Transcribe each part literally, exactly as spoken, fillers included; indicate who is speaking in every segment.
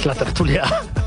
Speaker 1: la tertulia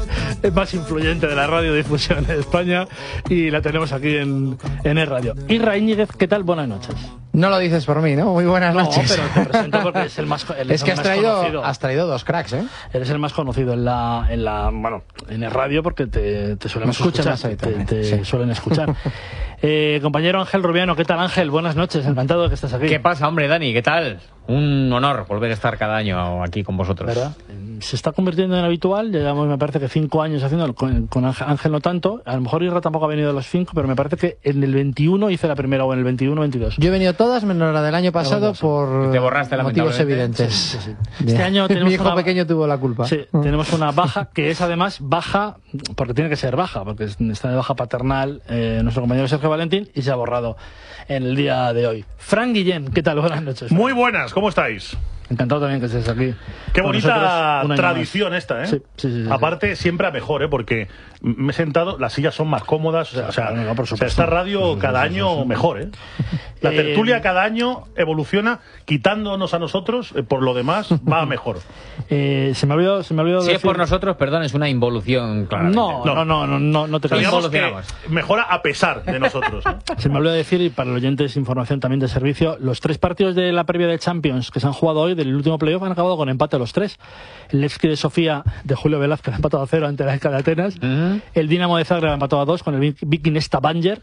Speaker 1: más influyente de la radiodifusión en España y la tenemos aquí en, en E Radio. Isra Íñiguez, ¿qué tal? Buenas noches.
Speaker 2: No lo dices por mí, ¿no? Muy buenas
Speaker 1: no,
Speaker 2: noches.
Speaker 1: No, pero te presento porque es el más el
Speaker 2: Es que has
Speaker 1: más
Speaker 2: traído,
Speaker 1: conocido.
Speaker 2: has traído dos cracks, ¿eh?
Speaker 1: Eres el más conocido en la, en la bueno, en el radio porque te, te suelen
Speaker 2: escuchar,
Speaker 1: escuchar. Te, te
Speaker 2: sí.
Speaker 1: suelen escuchar. eh, compañero Ángel Rubiano, ¿qué tal, Ángel? Buenas noches, encantado de que estés aquí.
Speaker 3: ¿Qué pasa, hombre, Dani? ¿Qué tal? Un honor volver a estar cada año aquí con vosotros.
Speaker 1: ¿Verdad? Se está convirtiendo en habitual, llevamos me parece que cinco años haciéndolo, con, con Ángel no tanto, a lo mejor Isra tampoco ha venido a los cinco, pero me parece que en el veintiuno hice la primera o en el veintiuno veintidós.
Speaker 2: Yo he venido todas menos la del año pasado por
Speaker 3: te borraste,
Speaker 2: motivos evidentes.
Speaker 1: Sí, sí, sí. Este año tenemos
Speaker 2: Mi hijo
Speaker 1: una...
Speaker 2: pequeño tuvo la culpa.
Speaker 1: Sí, tenemos una baja que es además baja, porque tiene que ser baja, porque está de baja paternal eh, nuestro compañero Sergio Valentín y se ha borrado en el día de hoy. Fran Guillén, ¿qué tal? Buenas noches. Fran.
Speaker 4: Muy buenas, ¿cómo estáis?
Speaker 1: Encantado también que estés aquí.
Speaker 4: Qué bonita
Speaker 1: nosotros,
Speaker 4: tradición esta, ¿eh?
Speaker 1: Sí, sí, sí, sí,
Speaker 4: Aparte,
Speaker 1: sí.
Speaker 4: siempre a mejor, ¿eh? Porque me he sentado, las sillas son más cómodas, o sea, o sea,
Speaker 1: no, no, por
Speaker 4: o sea esta radio cada año mejor, ¿eh? La
Speaker 1: Eh,
Speaker 4: tertulia cada año evoluciona, quitándonos a nosotros, eh, por lo demás, va mejor.
Speaker 1: Eh, se me ha olvidado, se me ha olvidado
Speaker 3: Si
Speaker 1: decir...
Speaker 3: es por nosotros, perdón, es una involución, claramente.
Speaker 1: No, no, no, no, no, no te creas.
Speaker 4: Digamos que mejora a pesar de nosotros, ¿eh?
Speaker 1: Se me olvidó decir, y para los oyentes información también de servicio, los tres partidos de la previa de Champions que se han jugado hoy, del último playoff, han acabado con empate los tres. El Levski de Sofía de Julio Velázquez ha empatado a cero ante la E K de Atenas. Uh-huh. El Dinamo de Zagreb ha empatado a dos con el Viking Stavanger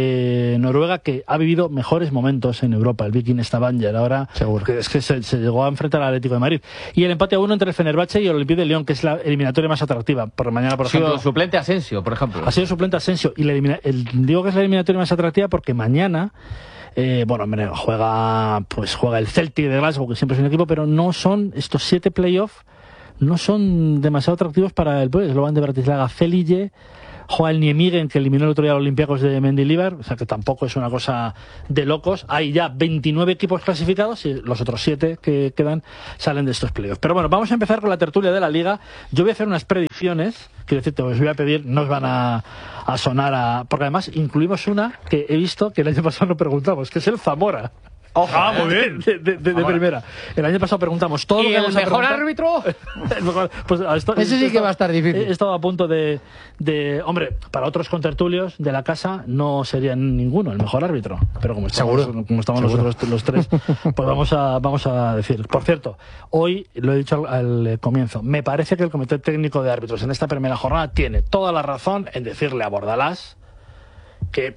Speaker 1: de Noruega, que ha vivido mejores momentos en Europa. El Viking Stavanger ahora
Speaker 2: seguro
Speaker 1: que es que se, se llegó a enfrentar al Atlético de Madrid. Y el empate a uno entre el Fenerbahce y el Olympique de Lyon, que es la eliminatoria más atractiva. Por mañana, por
Speaker 3: ha sido
Speaker 1: ejemplo,
Speaker 3: suplente Asensio, por ejemplo.
Speaker 1: Ha sido suplente Asensio. Y la elimina, el, digo que es la eliminatoria más atractiva porque mañana Eh, bueno, hombre, juega pues juega el Celtic de Glasgow, que siempre es un equipo, pero no son estos siete playoffs, no son demasiado atractivos para el pues, Slovan de Bratislava. Celije, juega el Nijmegen, que eliminó el otro día a los Olympiacos de Mendilibar, o sea que tampoco es una cosa de locos. Hay ya veintinueve equipos clasificados y los otros siete que quedan salen de estos playoffs. Pero bueno, vamos a empezar con la tertulia de la Liga. Yo voy a hacer unas predicciones, quiero decirte, os voy a pedir, no os van a, a sonar a... Porque además incluimos una que he visto que el año pasado no preguntamos, que es el Zamora.
Speaker 4: Ojo, ah, muy bien.
Speaker 1: De, de, de, de primera. El año pasado preguntamos todo
Speaker 3: ¿Y
Speaker 1: lo que
Speaker 3: el
Speaker 1: vamos
Speaker 3: mejor
Speaker 1: a
Speaker 3: árbitro?
Speaker 1: el mejor, pues, esto,
Speaker 2: Ese sí que va a estar difícil.
Speaker 1: He estado a punto de, de... Hombre, para otros contertulios de la casa no serían ninguno el mejor árbitro. Pero como estamos,
Speaker 2: Seguro.
Speaker 1: como estamos
Speaker 2: Seguro.
Speaker 1: nosotros los tres, pues vamos a, vamos a decir. Por cierto, hoy, lo he dicho al, al comienzo, me parece que el Comité Técnico de Árbitros en esta primera jornada tiene toda la razón en decirle a Bordalás que...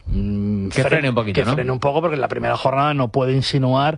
Speaker 3: Que frene, frene un poquito,
Speaker 1: que
Speaker 3: ¿no?
Speaker 1: frene un poco, porque en la primera jornada no puede insinuar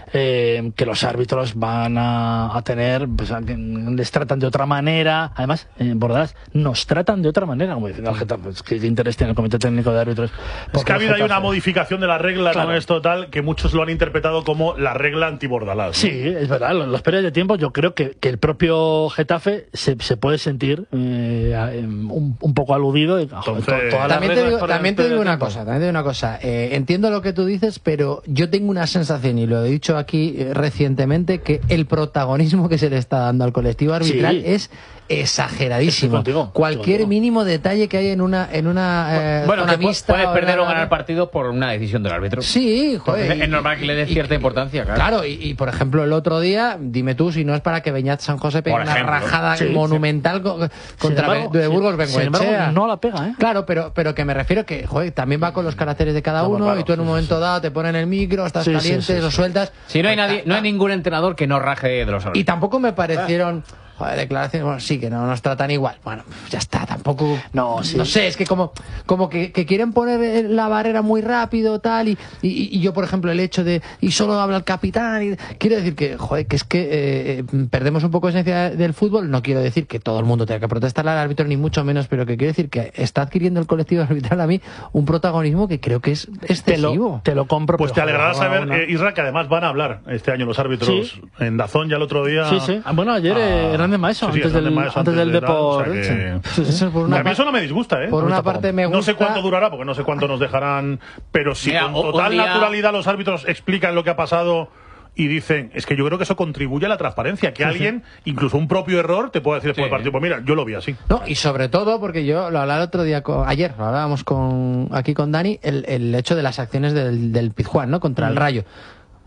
Speaker 1: eh, que los árbitros van a, a tener, pues, a, que les tratan de otra manera. Además, en eh, Bordalás nos tratan de otra manera, como diciendo al Getafe, pues, ¿qué interés tiene el Comité Técnico de Árbitros?
Speaker 4: Es que ha habido ahí una modificación de la regla,
Speaker 1: claro.
Speaker 4: No es total, que muchos lo han interpretado como la regla anti-Bordalás, ¿no?
Speaker 1: Sí, es verdad, los, los periodos de tiempo, yo creo que, que el propio Getafe se, se puede sentir eh, un, un poco aludido.
Speaker 4: Entonces,
Speaker 1: to, todas
Speaker 2: también,
Speaker 1: las
Speaker 2: te digo,
Speaker 1: por
Speaker 2: también te digo una
Speaker 1: tiempo.
Speaker 2: cosa, también te digo una cosa. Eh, entiendo lo que tú dices, pero yo tengo una sensación, y lo he dicho aquí eh, recientemente, que el protagonismo que se le está dando al colectivo arbitral
Speaker 1: sí.
Speaker 2: es exageradísimo.
Speaker 1: Contigo,
Speaker 2: Cualquier
Speaker 1: contigo.
Speaker 2: mínimo detalle que hay en una en una eh,
Speaker 3: bueno,
Speaker 2: zona
Speaker 3: que
Speaker 2: mixta
Speaker 3: puedes perder
Speaker 2: o
Speaker 3: o ganar partido por una decisión del árbitro.
Speaker 2: Sí, joder.
Speaker 3: Es, es normal que le dé cierta
Speaker 2: y,
Speaker 3: importancia, claro.
Speaker 2: Claro, y, y por ejemplo el otro día, dime tú si no es para que Beñat San José pegue
Speaker 3: Por
Speaker 2: una
Speaker 3: ejemplo.
Speaker 2: rajada
Speaker 1: Sí,
Speaker 2: monumental co- contra
Speaker 1: embargo,
Speaker 2: de Burgos
Speaker 1: sin- sin embargo,
Speaker 2: Bengoechea.
Speaker 1: no la pega, ¿eh?
Speaker 2: Claro, pero pero que me refiero que, joder, también va con los caracteres de cada
Speaker 1: No,
Speaker 2: uno,
Speaker 1: claro,
Speaker 2: y tú en un
Speaker 1: sí,
Speaker 2: momento
Speaker 1: sí.
Speaker 2: dado te ponen el micro, estás
Speaker 1: Sí, sí,
Speaker 2: caliente,
Speaker 1: sí, sí,
Speaker 2: lo
Speaker 1: sí.
Speaker 2: sueltas.
Speaker 3: Si no hay nadie, no hay ningún entrenador que no raje de los árbitros.
Speaker 2: Y tampoco me parecieron, joder, declaraciones, bueno, sí, que no nos tratan igual. Bueno, ya está, tampoco...
Speaker 1: No, sí.
Speaker 2: No sé, es que como, como que, que quieren poner la barrera muy rápido, tal, y, y, y yo, por ejemplo, el hecho de... Y solo habla el capitán, y quiero decir que, joder, que es que eh, perdemos un poco de esencia del fútbol. No quiero decir que todo el mundo tenga que protestarle al árbitro, ni mucho menos, pero que quiero decir que está adquiriendo el colectivo arbitral a mí un protagonismo que creo que es
Speaker 1: Te
Speaker 2: excesivo.
Speaker 1: lo, te lo compro.
Speaker 4: Pues te
Speaker 1: pero,
Speaker 4: alegrará
Speaker 1: joder,
Speaker 4: saber,
Speaker 1: una-
Speaker 4: eh, Isra, que además van a hablar este año los árbitros
Speaker 1: Sí.
Speaker 4: en Dazón ya el otro día.
Speaker 1: Sí, sí. Ah, bueno, ayer eh, Hernández Maeso,
Speaker 4: Sí, sí,
Speaker 1: antes,
Speaker 4: Hernández
Speaker 1: del,
Speaker 4: Maeso,
Speaker 1: antes del
Speaker 4: de tal, o
Speaker 1: Depor.
Speaker 4: sea que-
Speaker 1: Sí, sí, sí.
Speaker 2: Eso por
Speaker 4: A
Speaker 2: una
Speaker 4: mí
Speaker 2: parte-
Speaker 4: eso no me disgusta, ¿eh?
Speaker 2: por una
Speaker 1: tampoco.
Speaker 2: parte me gusta...
Speaker 4: No sé cuánto durará, porque no sé cuánto nos dejarán, pero si
Speaker 3: Mira,
Speaker 4: con
Speaker 3: un- un
Speaker 4: total
Speaker 3: día-
Speaker 4: naturalidad los árbitros explican lo que ha pasado y dicen, es que yo creo que eso contribuye a la transparencia, que alguien, incluso un propio error, te puede decir después
Speaker 3: Sí.
Speaker 4: del partido, pues mira, yo lo vi así.
Speaker 2: No, y sobre todo, porque yo lo hablaba el otro día, con, ayer lo hablábamos con, aquí con Dani, el, el hecho de las acciones del, del Pizjuán, ¿no? Contra el Rayo.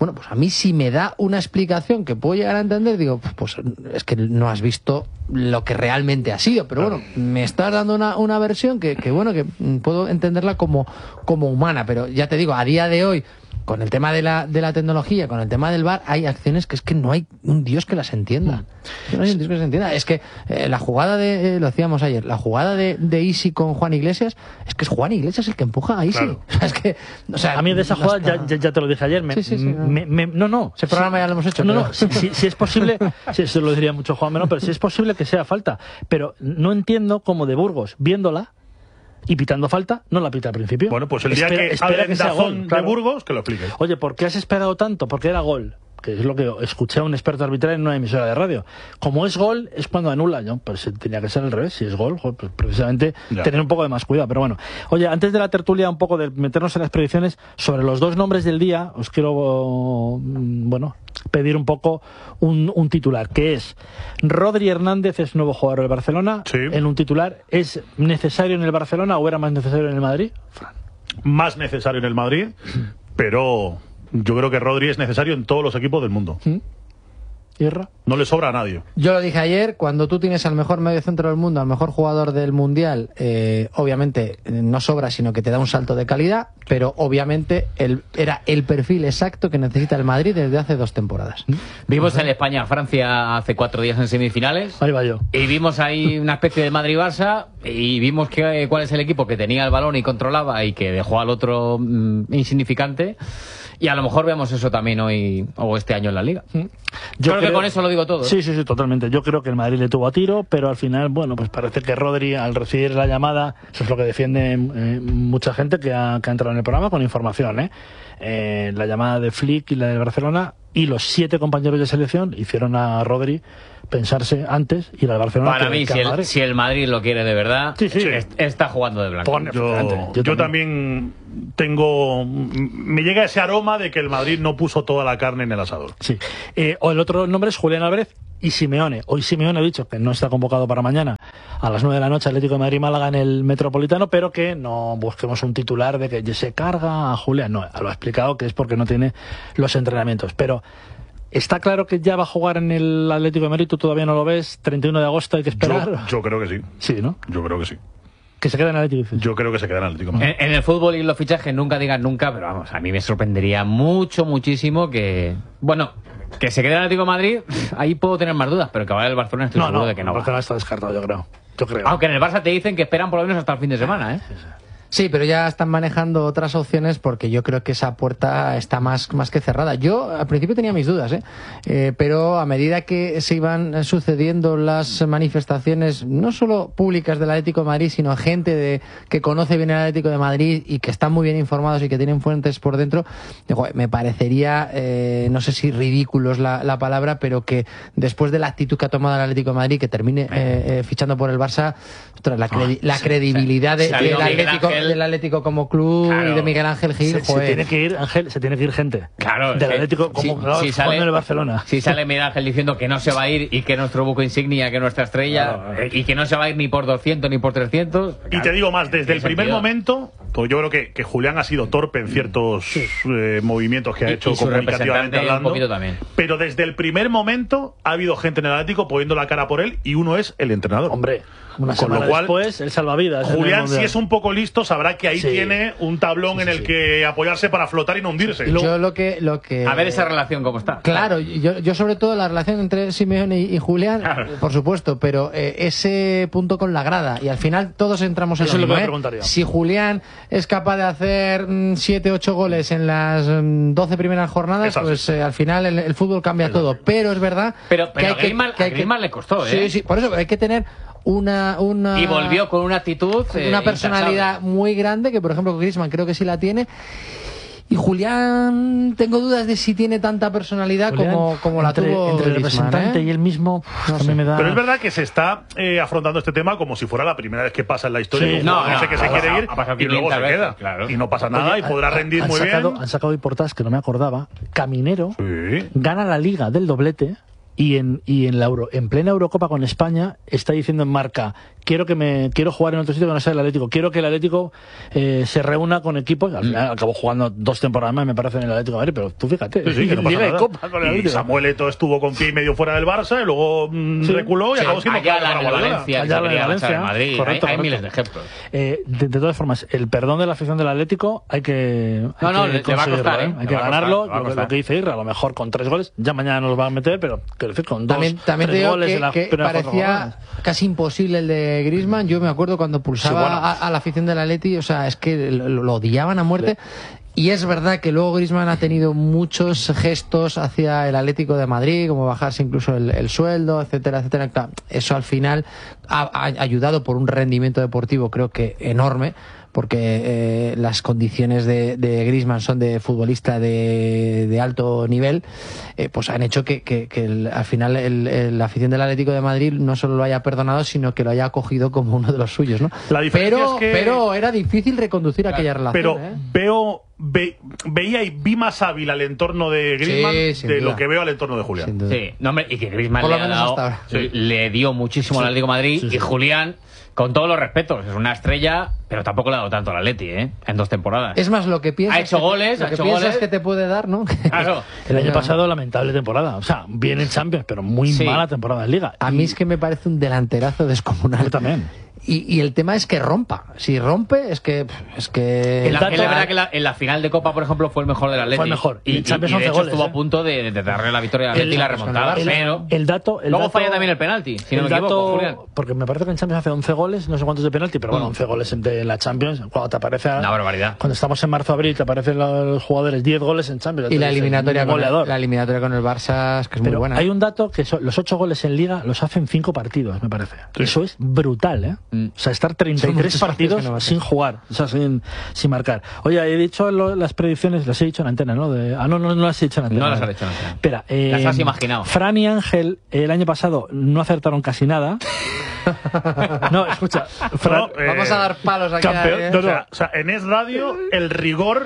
Speaker 2: bueno, pues a mí si me da una explicación que puedo llegar a entender, digo, pues es que no has visto lo que realmente ha sido, pero bueno, me estás dando una, una versión que, que bueno, que puedo entenderla como, como humana, pero ya te digo, a día de hoy, con el tema de la, de la tecnología, con el tema del V A R, hay acciones que es que no hay un Dios que las entienda. No hay un Dios que las entienda. Es que eh, la jugada de, eh, lo decíamos ayer, la jugada de, de Isi con Juan Iglesias, es que es Juan Iglesias el que empuja a Isi.
Speaker 4: Claro.
Speaker 2: O sea, es que, o sea,
Speaker 1: a mí de esa jugada,
Speaker 2: está...
Speaker 1: ya, ya, ya te lo dije ayer, me,
Speaker 2: sí, sí, sí,
Speaker 1: me, me, no, no.
Speaker 2: Ese programa
Speaker 1: sí,
Speaker 2: ya lo hemos hecho.
Speaker 1: No,
Speaker 2: pero...
Speaker 1: no, si, si, si es posible, si eso lo diría mucho Juan, no, pero si es posible que sea falta. Pero no entiendo cómo de Burgos, viéndola, y pitando falta, no la pita al principio.
Speaker 4: Bueno, pues el día
Speaker 1: espera,
Speaker 4: que
Speaker 1: espera
Speaker 4: hablen
Speaker 1: que sea
Speaker 4: Dazón
Speaker 1: gol,
Speaker 4: de
Speaker 1: claro.
Speaker 4: Burgos, que lo explique.
Speaker 1: Oye, ¿por qué has esperado tanto? Porque era gol, que es lo que escuché a un experto arbitral en una emisora de radio. Como es gol, es cuando anula, ¿no? Pues tenía que ser al revés. Si es gol, pues precisamente ya. Tener un poco de más cuidado. Pero bueno, oye, antes de la tertulia, un poco de meternos en las predicciones, sobre los dos nombres del día, os quiero, bueno, pedir un poco un, un titular, que es: Rodri Hernández es nuevo jugador del Barcelona.
Speaker 4: Sí.
Speaker 1: En un titular, ¿es necesario en el Barcelona o era más necesario en el Madrid? Fran.
Speaker 4: Más necesario en el Madrid, pero yo creo que Rodri es necesario en todos los equipos del mundo.
Speaker 2: ¿Mm?
Speaker 1: ¿Irra?
Speaker 4: No le sobra a nadie.
Speaker 2: Yo lo dije ayer, cuando tú tienes al mejor mediocentro del mundo, al mejor jugador del Mundial, eh, obviamente no sobra, sino que te da un salto de calidad, pero obviamente el, era el perfil exacto que necesita el Madrid desde hace dos temporadas.
Speaker 3: Vimos en España-Francia hace cuatro días en semifinales.
Speaker 1: Ahí va yo.
Speaker 3: Y vimos ahí una especie de Madrid-Barça y vimos que, cuál es el equipo que tenía el balón y controlaba y que dejó al otro mmm, insignificante. Y a lo mejor vemos eso también hoy o este año en la Liga. Yo creo, creo que con eso lo digo todo.
Speaker 1: Sí, sí, sí, totalmente. Yo creo que el Madrid le tuvo a tiro, pero al final, bueno, pues parece que Rodri, al recibir la llamada, eso es lo que defiende eh, mucha gente que ha, que ha entrado en el programa con información, ¿eh? Eh, la llamada de Flick y la de Barcelona, y los siete compañeros de selección hicieron a Rodri pensarse antes ir al Barcelona.
Speaker 3: Para
Speaker 1: que,
Speaker 3: mí,
Speaker 1: que
Speaker 3: si, el, si el Madrid lo quiere de verdad,
Speaker 1: sí, sí.
Speaker 3: Es, está jugando de blanco.
Speaker 4: Pon, yo, yo, yo también tengo... Me llega ese aroma de que el Madrid no puso toda la carne en el asador.
Speaker 1: Sí. Eh, o el otro nombre es Julián Álvarez y Simeone. Hoy Simeone ha dicho que no está convocado para mañana a las nueve de la noche Atlético de Madrid-Málaga en el Metropolitano, pero que no busquemos un titular de que se carga a Julián. No, lo ha explicado que es porque no tiene los entrenamientos. Pero ¿está claro que ya va a jugar en el Atlético de Madrid? ¿Tú todavía no lo ves? treinta y uno de agosto hay que esperar.
Speaker 4: Yo, yo creo que sí.
Speaker 1: Sí, ¿no?
Speaker 4: Yo creo que sí.
Speaker 1: Que se queda en el Atlético.
Speaker 4: Yo creo que se queda en el Atlético.
Speaker 3: En, en el fútbol y los fichajes nunca digan nunca, pero vamos, a mí me sorprendería mucho, muchísimo que... Bueno, que se quede en el Atlético de Madrid, ahí puedo tener más dudas, pero que vaya el Barcelona estoy
Speaker 1: no,
Speaker 3: seguro
Speaker 1: no,
Speaker 3: de que no
Speaker 1: el
Speaker 3: va.
Speaker 1: Barcelona está descartado, yo creo. Yo creo.
Speaker 3: Aunque en el Barça te dicen que esperan por lo menos hasta el fin de semana, ¿eh?
Speaker 1: Sí, sí.
Speaker 2: Sí, pero ya están manejando otras opciones porque yo creo que esa puerta está más, más que cerrada. Yo al principio tenía mis dudas, ¿eh? Eh, pero a medida que se iban sucediendo las manifestaciones, no solo públicas del Atlético de Madrid, sino gente de, que conoce bien el Atlético de Madrid y que están muy bien informados y que tienen fuentes por dentro, digo, me parecería, eh, no sé si ridículo es la, la palabra, pero que después de la actitud que ha tomado el Atlético de Madrid, que termine eh, eh, fichando por el Barça, ostras, la, credi la credibilidad de, del Atlético... del Atlético como club, claro, y de Miguel Ángel Gil,
Speaker 1: se, se tiene que ir Ángel, se tiene que ir gente,
Speaker 3: claro,
Speaker 1: del Atlético como
Speaker 3: si,
Speaker 1: claro,
Speaker 3: si sale
Speaker 1: en el Barcelona.
Speaker 3: Si sale Miguel Ángel diciendo que no se va a ir y que nuestro buco insignia, que nuestra estrella, claro, claro. y que no se va a ir ni por doscientos ni por trescientos.
Speaker 4: Y claro, te digo más, desde el primer sentido? momento, pues yo creo que, que Julián ha sido torpe en ciertos sí. eh, movimientos que ha hecho
Speaker 3: y, y
Speaker 4: comunicativamente hablando,
Speaker 3: un poquito también.
Speaker 4: Pero desde el primer momento ha habido gente en el Atlético poniendo la cara por él y uno es el entrenador.
Speaker 1: Hombre, una
Speaker 4: con
Speaker 1: semana
Speaker 4: lo cual,
Speaker 1: después, el salvavidas.
Speaker 4: Julián, si es un poco listo, sabrá que ahí sí. tiene un tablón sí, sí, en el sí. que apoyarse para flotar y no hundirse.
Speaker 2: Y luego, yo lo que, lo que...
Speaker 3: A ver esa relación cómo está.
Speaker 2: Claro, yo, yo sobre todo la relación entre Simeone y, y Julián, claro. por supuesto, pero eh, ese punto con la grada, y al final todos entramos en
Speaker 1: Eso
Speaker 2: lo
Speaker 1: mismo,
Speaker 2: mismo, ¿eh? Si Julián es capaz de hacer siete, ocho goles en las mm, doce primeras jornadas, Exacto. pues eh, al final el, el fútbol cambia Exacto. todo, pero es verdad
Speaker 3: pero, pero
Speaker 2: que hay
Speaker 3: a Griezmann,
Speaker 2: que, que, hay
Speaker 3: a Griezmann
Speaker 2: que...
Speaker 3: le costó, ¿eh?
Speaker 2: Sí, sí, por eso hay que tener Una, una
Speaker 3: y volvió con una actitud
Speaker 2: eh, una personalidad
Speaker 3: intachable.
Speaker 2: muy grande, que por ejemplo Griezmann creo que sí la tiene, y Julián tengo dudas de si tiene tanta personalidad Julián, como, como la
Speaker 1: entre,
Speaker 2: tuvo
Speaker 1: entre el
Speaker 2: Griezmann,
Speaker 1: representante
Speaker 2: ¿eh?
Speaker 1: y él mismo
Speaker 2: no
Speaker 1: sé. me da...
Speaker 4: Pero es verdad que se está eh, afrontando este tema como si fuera la primera vez que pasa en la historia,
Speaker 1: sí,
Speaker 4: no, no, sé que se
Speaker 3: ha
Speaker 4: quiere
Speaker 3: pasado,
Speaker 4: ir y luego se
Speaker 3: veces,
Speaker 4: queda
Speaker 3: claro.
Speaker 4: y no pasa nada. Oye, y podrá rendir
Speaker 1: han
Speaker 4: muy
Speaker 1: sacado,
Speaker 4: bien.
Speaker 1: Han sacado hoy portadas que no me acordaba. Caminero
Speaker 4: sí.
Speaker 1: gana la Liga del doblete. Y en, y en, la Euro, en plena Eurocopa con España está diciendo en Marca quiero que me quiero jugar en otro sitio que no sea el Atlético, quiero que el Atlético eh, se reúna con equipos. Al final acabó jugando dos temporadas más, me parece, en el Atlético de Madrid, pero tú fíjate,
Speaker 4: sí, sí, que no pasa
Speaker 1: Liga
Speaker 4: nada.
Speaker 1: y Copa con el
Speaker 4: Y
Speaker 1: Atlético.
Speaker 4: Samuel Eto'o estuvo con pie y medio fuera del Barça y luego mm,
Speaker 1: Sí.
Speaker 4: reculó y
Speaker 3: Sí,
Speaker 4: acabó siendo
Speaker 3: allá
Speaker 4: clave
Speaker 3: la
Speaker 4: para
Speaker 3: de
Speaker 4: Guardiola.
Speaker 3: Valencia, que
Speaker 1: Allá
Speaker 3: se
Speaker 1: la de
Speaker 3: quería marchar
Speaker 1: Valencia,
Speaker 3: al Madrid.
Speaker 1: correcto,
Speaker 3: hay, hay
Speaker 1: correcto.
Speaker 3: miles de ejemplos.
Speaker 1: Eh, de, de todas formas, el perdón de la afición del Atlético hay que, hay
Speaker 3: No, no,
Speaker 1: que
Speaker 3: le- le va a
Speaker 1: conseguirlo,
Speaker 3: costar,
Speaker 1: ¿eh?
Speaker 3: ¿eh?
Speaker 1: Hay
Speaker 3: Le
Speaker 1: que
Speaker 3: va a costar,
Speaker 1: ganarlo,
Speaker 3: le va a
Speaker 1: lo, que-
Speaker 3: costar.
Speaker 1: lo que dice Irra, a lo mejor con tres goles, ya mañana nos los van a meter, pero quiero decir, con dos,
Speaker 2: También, también te
Speaker 1: tres
Speaker 2: digo
Speaker 1: goles
Speaker 2: que,
Speaker 1: en las
Speaker 2: que
Speaker 1: primeras cuatro
Speaker 2: parecía
Speaker 1: jornadas.
Speaker 2: casi imposible el de Griezmann. Yo me acuerdo cuando pulsaba
Speaker 1: Sí, bueno.
Speaker 2: a, a la afición del Atleti, o sea, es que lo, lo odiaban a muerte. Y es verdad que luego Griezmann ha tenido muchos gestos hacia el Atlético de Madrid, como bajarse incluso el, el sueldo, etcétera, etcétera. Claro, eso al final ha, ha ayudado por un rendimiento deportivo, creo que enorme, porque eh, las condiciones de, de Griezmann son de futbolista de, de alto nivel, eh, pues han hecho que, que, que el- al final el, el- la afición del Atlético de Madrid no solo lo haya perdonado, sino que lo haya acogido como uno de los suyos, ¿no?
Speaker 4: La diferencia
Speaker 2: pero,
Speaker 4: es que-
Speaker 2: pero era difícil reconducir aquella relación.
Speaker 4: Pero
Speaker 2: ¿eh?
Speaker 4: veo ve- veía y vi más hábil al entorno de Griezmann
Speaker 2: Sí, sin
Speaker 4: de
Speaker 2: duda.
Speaker 4: lo que veo al entorno de Julián.
Speaker 2: Sin duda.
Speaker 3: Sí, no, hombre, y que Griezmann
Speaker 2: Por
Speaker 3: le
Speaker 2: lo
Speaker 3: ha
Speaker 2: menos
Speaker 3: dado,
Speaker 2: hasta ahora.
Speaker 4: Sí.
Speaker 3: le dio muchísimo al Atlético de Madrid
Speaker 1: Sí, sí.
Speaker 3: y Julián, con todos los respetos, es una estrella, pero tampoco le ha dado tanto al Atleti, ¿eh? En dos temporadas.
Speaker 2: Es más, lo que piensas,
Speaker 3: Ha hecho
Speaker 2: que-
Speaker 3: goles,
Speaker 2: lo
Speaker 3: ha
Speaker 2: que
Speaker 3: hecho
Speaker 2: piensas
Speaker 3: goles.
Speaker 2: que te puede dar, ¿no?
Speaker 3: Claro.
Speaker 1: El año pasado, lamentable temporada. O sea, bien en Champions, pero muy
Speaker 3: Sí.
Speaker 1: mala temporada en Liga.
Speaker 2: A
Speaker 1: Y-
Speaker 2: mí es que me parece un delanterazo descomunal.
Speaker 1: Yo también.
Speaker 2: Y, y el tema es que rompa. Si rompe, es que. Es que
Speaker 3: En la,
Speaker 1: dato-
Speaker 3: es verdad que la- en la final de Copa, por ejemplo, fue el mejor del Atleti.
Speaker 1: Fue el mejor. Y
Speaker 3: Y,
Speaker 1: en Champions
Speaker 3: y de
Speaker 1: once
Speaker 3: hecho
Speaker 1: goles,
Speaker 3: estuvo
Speaker 1: ¿eh?
Speaker 3: a punto de, de darle la victoria al Atleti y la
Speaker 2: El-
Speaker 3: remontada.
Speaker 2: el-
Speaker 3: Pero
Speaker 1: El dato. El
Speaker 3: luego
Speaker 1: dato-
Speaker 3: falla también el penalti, si no
Speaker 1: el
Speaker 3: me equivoco,
Speaker 1: dato-
Speaker 3: Julián.
Speaker 1: Porque me parece que en Champions hace once goles, no sé cuántos de penalti, pero bueno,
Speaker 3: Mm.
Speaker 1: once goles en, de la Champions. Cuando te aparece.
Speaker 3: Una barbaridad.
Speaker 1: Cuando estamos en marzo-abril, te aparecen los jugadores diez goles en Champions.
Speaker 2: y la
Speaker 1: entonces,
Speaker 2: eliminatoria,
Speaker 1: un
Speaker 2: con el,
Speaker 1: goleador.
Speaker 2: la eliminatoria con el Barça es que es
Speaker 1: Pero
Speaker 2: muy buena.
Speaker 1: hay un dato que son- los ocho goles en Liga los hacen cinco partidos, me parece.
Speaker 4: Sí.
Speaker 1: Eso es brutal, ¿eh?
Speaker 3: Mm.
Speaker 1: O sea, estar treinta y
Speaker 2: Son
Speaker 1: tres
Speaker 2: muchos
Speaker 1: partidos
Speaker 2: partidos que no
Speaker 1: sin jugar, o sea, sin, sin marcar. Oye, he dicho lo- las predicciones, las he dicho en antena, ¿no? De, ah, no, no, no las he dicho en antena.
Speaker 3: No las has dicho en antena.
Speaker 1: Espera, eh,
Speaker 3: Las has imaginado.
Speaker 1: Fran y Ángel el año pasado no acertaron casi nada. No, escucha, Fran,
Speaker 4: No, eh,
Speaker 2: Vamos a dar palos aquí.
Speaker 1: campeón,
Speaker 2: ¿eh?
Speaker 1: no,
Speaker 4: O sea, o sea, en Es Radio el rigor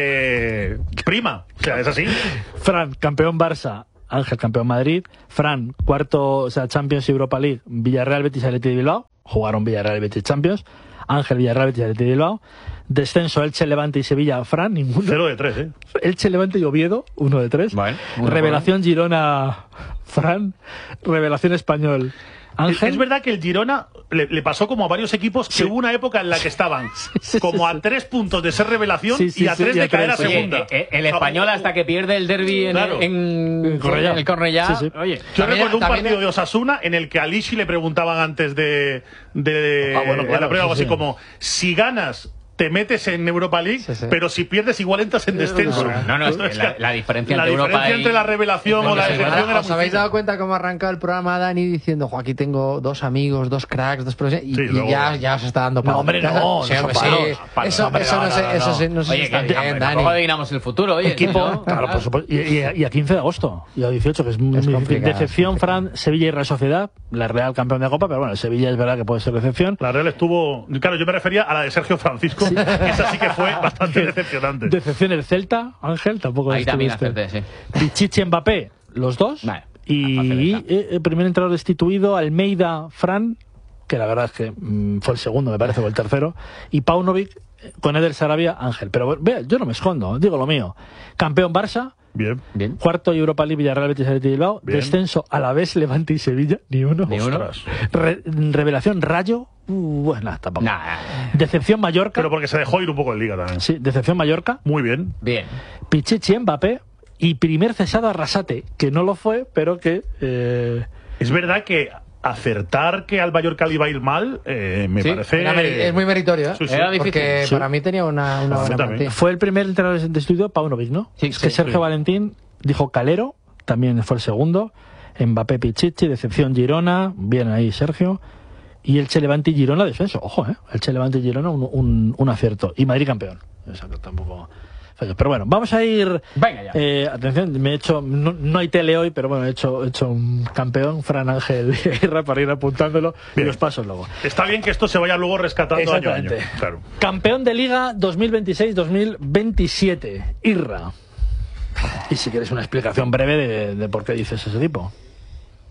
Speaker 4: eh, prima. O sea, es así.
Speaker 1: Fran, campeón Barça, Ángel, campeón Madrid, Fran, cuarto, o sea, Champions y Europa League, Villarreal, Betis, Athletic de Bilbao, jugaron Villarreal, Betis, Champions, Ángel, Villarreal, Betis, Athletic de Bilbao, descenso, Elche, Levante y Sevilla, Fran, ninguno,
Speaker 4: Cero de tres, ¿eh?
Speaker 1: Elche, Levante y Oviedo, uno de tres,
Speaker 3: Bueno, uno
Speaker 1: revelación Girona, Fran, revelación Español, Ángel.
Speaker 4: Es verdad que el Girona le, le pasó como a varios equipos que
Speaker 1: Sí.
Speaker 4: hubo una época en la que estaban
Speaker 1: sí,
Speaker 4: como
Speaker 1: sí.
Speaker 4: a tres puntos de ser revelación
Speaker 1: Sí, sí,
Speaker 4: y a
Speaker 1: sí,
Speaker 4: tres
Speaker 1: y a
Speaker 4: de caer
Speaker 1: tres,
Speaker 4: a
Speaker 1: oye,
Speaker 4: segunda.
Speaker 3: Oye, eh, el español hasta que pierde el derbi en,
Speaker 4: Claro.
Speaker 3: en,
Speaker 1: En Cornellá.
Speaker 3: en el Cornellá.
Speaker 1: Sí, sí.
Speaker 3: Oye,
Speaker 4: Yo
Speaker 2: También-
Speaker 4: recuerdo un
Speaker 2: también-
Speaker 4: partido de Osasuna en el que a Lishi le preguntaban antes de, de
Speaker 1: Ah, bueno,
Speaker 4: en
Speaker 1: claro,
Speaker 4: la prueba algo
Speaker 1: sí,
Speaker 4: así
Speaker 1: sí.
Speaker 4: como si ganas te metes en Europa League,
Speaker 2: Sí, sí.
Speaker 4: pero si pierdes igual entras en descenso.
Speaker 3: No, no, es que la- la diferencia
Speaker 4: la
Speaker 3: entre Europa
Speaker 4: diferencia
Speaker 3: y-
Speaker 4: entre la revelación o la
Speaker 3: Ahora,
Speaker 4: decepción
Speaker 2: Ahora,
Speaker 4: era
Speaker 2: ¿os
Speaker 4: muy
Speaker 2: habéis
Speaker 4: fina.
Speaker 2: dado cuenta cómo ha arrancado el programa Dani diciendo, jo, aquí tengo dos amigos, dos cracks, dos profesionales, y,
Speaker 4: Sí,
Speaker 2: y
Speaker 4: luego-
Speaker 2: ya, ya os está dando
Speaker 1: No, hombre, no,
Speaker 2: Sí,
Speaker 1: no
Speaker 2: hombre,
Speaker 1: son
Speaker 2: sí.
Speaker 1: palos,
Speaker 3: palos.
Speaker 2: Eso,
Speaker 1: Hombre,
Speaker 2: eso
Speaker 1: no,
Speaker 2: no, sé,
Speaker 1: no,
Speaker 2: eso
Speaker 1: no.
Speaker 2: sí- no sé si
Speaker 3: Oye,
Speaker 2: está
Speaker 3: que
Speaker 2: bien,
Speaker 3: tampoco
Speaker 2: Dani.
Speaker 3: adivinamos el futuro, oye.
Speaker 1: Equipo,
Speaker 3: ¿no?
Speaker 1: claro, por supuesto. Y, y- y a quince de agosto, y a dieciocho, que es muy
Speaker 2: Es
Speaker 1: difícil.
Speaker 2: complicado,
Speaker 1: Decepción,
Speaker 2: es
Speaker 1: Fran, Sevilla y Real Sociedad, la Real campeón de Copa, pero bueno, el Sevilla es verdad que puede ser decepción.
Speaker 4: La Real estuvo. Claro, yo me refería a la de Sergio Francisco. Esa sí que fue bastante decepcionante.
Speaker 1: Decepción el Celta, Ángel, tampoco
Speaker 3: Ahí también
Speaker 1: estuviste.
Speaker 3: acerté, sí.
Speaker 1: Pichichi, Mbappé, los dos.
Speaker 3: Vale,
Speaker 1: y
Speaker 3: fácil
Speaker 1: eh, el primer entrenador destituido, Almeida, Fran, que la verdad es que mm, fue el segundo, me parece, o el tercero. Y Paunovic, eh, con Eder Sarabia, Ángel. Pero vea, yo no me escondo, digo lo mío. Campeón Barça.
Speaker 4: Bien.
Speaker 3: Bien.
Speaker 1: Cuarto Europa League, Villarreal, Betis, Athletic de Bilbao.
Speaker 4: Bien.
Speaker 1: Descenso Alavés, Levante y Sevilla. Ni uno.
Speaker 3: Ni uno.
Speaker 4: Ostras.
Speaker 1: Re- revelación Rayo. Uh, bueno, nada, tampoco.
Speaker 3: Nah,
Speaker 1: Decepción Mallorca.
Speaker 4: Pero porque se dejó ir un poco en liga también.
Speaker 1: Sí, decepción Mallorca.
Speaker 4: Muy bien.
Speaker 3: bien.
Speaker 1: Pichichi, Mbappé. Y primer cesado Arrasate, que no lo fue, pero que... eh,
Speaker 4: Es verdad que acertar que al Mallorca le iba a ir mal eh, me
Speaker 3: Sí,
Speaker 4: parece.
Speaker 2: Era meri- es muy meritorio, ¿eh?
Speaker 4: Sí, sí.
Speaker 3: Era difícil.
Speaker 2: Porque
Speaker 1: Sí.
Speaker 2: para mí tenía una, una
Speaker 4: Para mí
Speaker 2: buena
Speaker 4: también.
Speaker 2: plantilla.
Speaker 1: fue el primer entrenador de estudio, Paunovic, ¿no?
Speaker 3: Sí,
Speaker 1: es que
Speaker 3: sí,
Speaker 1: Sergio
Speaker 4: sí.
Speaker 1: Valentín dijo Calero, también fue el segundo. Mbappé, Pichichi, decepción Girona, bien ahí Sergio. Y el Che Levante y Girona descenso. Ojo, ¿eh? El Che Levante y Girona un, un, un acierto. Y Madrid campeón. Exacto, tampoco fallo. Pero bueno, vamos a ir...
Speaker 3: Venga ya.
Speaker 1: Eh, atención, me he hecho... No, no hay tele hoy, pero bueno, he hecho, he hecho un campeón, Fran Ángel Guerra, para ir apuntándolo.
Speaker 4: Bien.
Speaker 1: Y los pasos luego.
Speaker 4: Está bien que esto se vaya luego rescatando año a año.
Speaker 1: Exactamente.
Speaker 4: Claro.
Speaker 1: Campeón de Liga dos mil veintiséis dos mil veintisiete. Irra. Y si quieres una explicación breve de, de por qué dices ese tipo.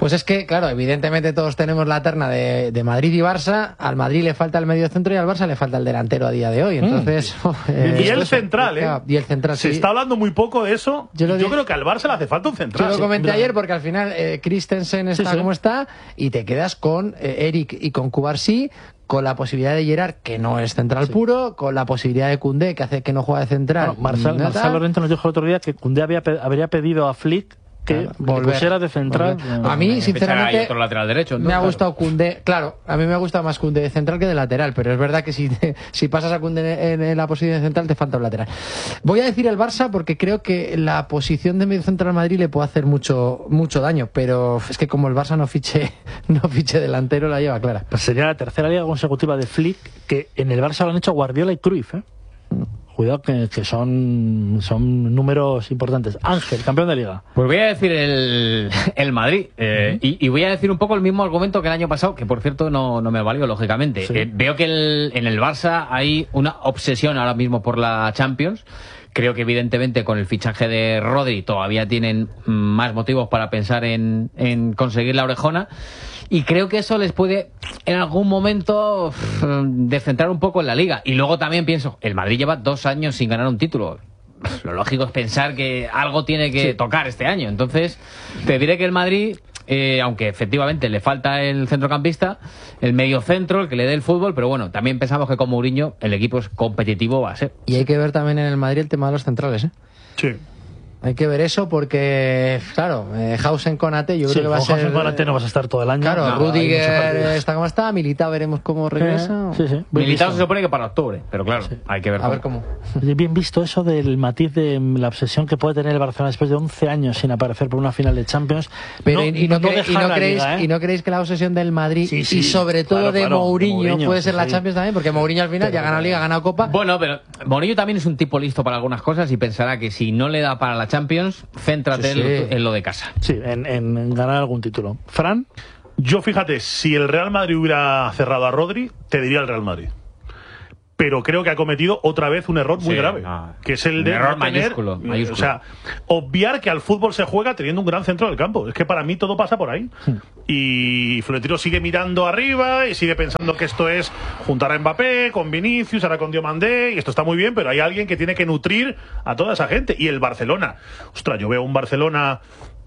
Speaker 2: Pues es que, claro, evidentemente todos tenemos la terna de, de Madrid y Barça. Al Madrid le falta el medio centro y al Barça le falta el delantero a día de hoy. Entonces,
Speaker 4: mm. eh, y el
Speaker 2: eso,
Speaker 4: central, ¿eh?
Speaker 2: Y el central,
Speaker 4: Se
Speaker 2: sí.
Speaker 4: está hablando muy poco de eso. Yo, yo creo que al Barça le hace falta un central.
Speaker 2: Yo lo comenté
Speaker 4: sí.
Speaker 2: ayer porque al final eh, Christensen está sí, sí. como está y te quedas con eh, Eric y con Cubarsí, con la posibilidad de Gerard, que no es central sí. puro, con la posibilidad de Koundé, que hace que no juega de central.
Speaker 1: Bueno, Marcel, Marcel Lorente nos dijo el otro día que Koundé había, habría pedido a Flick que
Speaker 2: volver,
Speaker 1: pusiera de central.
Speaker 2: Volver. A mí, sinceramente,
Speaker 3: hay otro lateral derecho,
Speaker 2: me ha gustado Koundé. Claro, a mí me gusta más Koundé de central que de lateral, pero es verdad que si, te, si pasas a Koundé en, en la posición de central te falta un lateral. Voy a decir el Barça porque creo que la posición de medio central al Madrid le puede hacer mucho mucho daño, pero es que como el Barça no fiche no fiche delantero, la lleva clara.
Speaker 1: Pues sería la tercera liga consecutiva de Flick, que en el Barça lo han hecho Guardiola y Cruyff, ¿eh? Cuidado que, que son, son números importantes. Ángel, campeón de liga.
Speaker 3: Pues voy a decir el, el Madrid. Eh, uh-huh. y, y voy a decir un poco el mismo argumento que el año pasado, que por cierto no, no me valió, lógicamente. Sí. Eh, veo que el, en el Barça hay una obsesión ahora mismo por la Champions. Creo que evidentemente con el fichaje de Rodri todavía tienen más motivos para pensar en, en conseguir la orejona. Y creo que eso les puede en algún momento uff, descentrar un poco en la liga. Y luego también pienso, el Madrid lleva dos años sin ganar un título. Lo lógico es pensar que algo tiene que sí. tocar este año. Entonces, te diré que el Madrid, eh, aunque efectivamente le falta el centrocampista, el mediocentro, el que le dé el fútbol, pero bueno, también pensamos que con Mourinho el equipo es competitivo, va a ser.
Speaker 2: Y hay que ver también en el Madrid el tema de los centrales, ¿eh?
Speaker 4: Sí.
Speaker 2: Hay que ver eso porque, claro, eh, Hausen con Ate, yo
Speaker 1: sí,
Speaker 2: creo que va a ser...
Speaker 1: Hausen con Ate no vas a estar todo el año.
Speaker 2: Claro,
Speaker 1: no,
Speaker 2: Rudiger está como está, Militao veremos cómo regresa.
Speaker 1: Eh, sí, sí.
Speaker 3: Militao se supone que para octubre, pero claro, sí. hay que ver
Speaker 2: a
Speaker 3: cómo.
Speaker 2: ver cómo.
Speaker 1: Bien visto eso del matiz de la obsesión que puede tener el Barcelona después de once años sin aparecer por una final de Champions.
Speaker 2: Pero
Speaker 1: no,
Speaker 2: y, y, no,
Speaker 1: no
Speaker 2: cre y, no creéis,
Speaker 1: liga, ¿eh?
Speaker 2: y no creéis que la obsesión del Madrid
Speaker 1: sí, sí,
Speaker 2: y sobre todo
Speaker 1: claro,
Speaker 2: de,
Speaker 1: claro,
Speaker 2: Mourinho,
Speaker 1: de Mourinho
Speaker 2: puede ser
Speaker 1: sí,
Speaker 2: la
Speaker 1: sí.
Speaker 2: Champions también, porque Mourinho al final pero, ya ha ganado Liga, ha ganado Copa.
Speaker 3: Bueno, pero Mourinho también es un tipo listo para algunas cosas y pensará que si no le da para la Champions, céntrate sí, sí. En, en lo de casa.
Speaker 1: Sí, en, en ganar algún título. Fran.
Speaker 4: Yo, fíjate, si el Real Madrid hubiera cerrado a Rodri, te diría el Real Madrid. Pero creo que ha cometido otra vez un error muy sí, grave, no, que es el de
Speaker 3: error
Speaker 4: no tener,
Speaker 3: mayúsculo, mayúsculo.
Speaker 4: O sea, obviar que al fútbol se juega teniendo un gran centro del campo. Es que para mí todo pasa por ahí. Sí. Y Florentino sigue mirando arriba y sigue pensando que esto es juntar a Mbappé con Vinicius, ahora con Diomandé, y esto está muy bien, pero hay alguien que tiene que nutrir a toda esa gente. Y el Barcelona, ostras, yo veo un Barcelona...